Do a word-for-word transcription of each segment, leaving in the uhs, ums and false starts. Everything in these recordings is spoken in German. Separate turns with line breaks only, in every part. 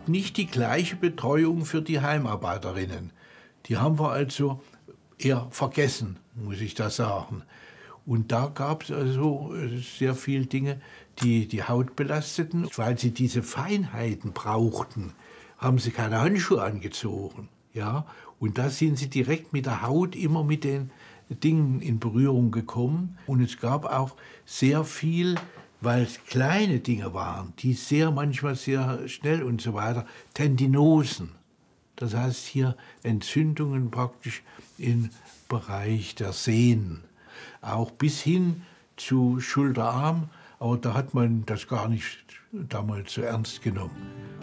nicht die gleiche Betreuung für die Heimarbeiterinnen. Die haben wir also eher vergessen, muss ich da sagen. Und da gab es also sehr viele Dinge, die die Haut belasteten. Weil sie diese Feinheiten brauchten, haben sie keine Handschuhe angezogen. Ja? Und da sind sie direkt mit der Haut immer mit den Dingen in Berührung gekommen. Und es gab auch sehr viel, weil es kleine Dinge waren, die sehr manchmal sehr schnell und so weiter, Tendinosen. Das heißt hier Entzündungen praktisch im Bereich der Sehnen. Auch bis hin zu Schulterarm, aber da hat man das gar nicht damals so ernst genommen.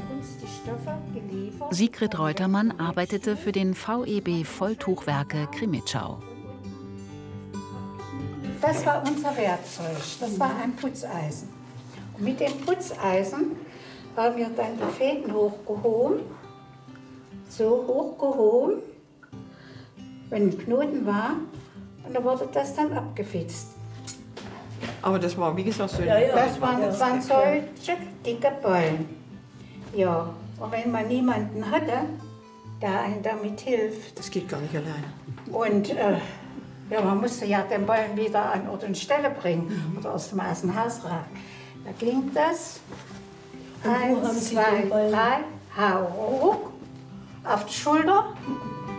Sigrid Reutermann arbeitete für den V E B Volltuchwerke Krimitschau.
Das war unser Werkzeug, das war ein Putzeisen. Und mit dem Putzeisen haben wir dann die Fäden hochgehoben, so hochgehoben, wenn ein Knoten war, und dann wurde das dann abgefitzt.
Aber das war, wie gesagt, so...
Ja, ja, das waren, das waren solche dicke Ballen. Ja, und wenn man niemanden hatte, der einem damit hilft...
Das geht gar nicht alleine.
Und äh, ja, man musste ja den Ballen wieder an Ort und Stelle bringen oder aus dem Haus raus. Da ging das. Eins, zwei, drei, hau hoch, auf die Schulter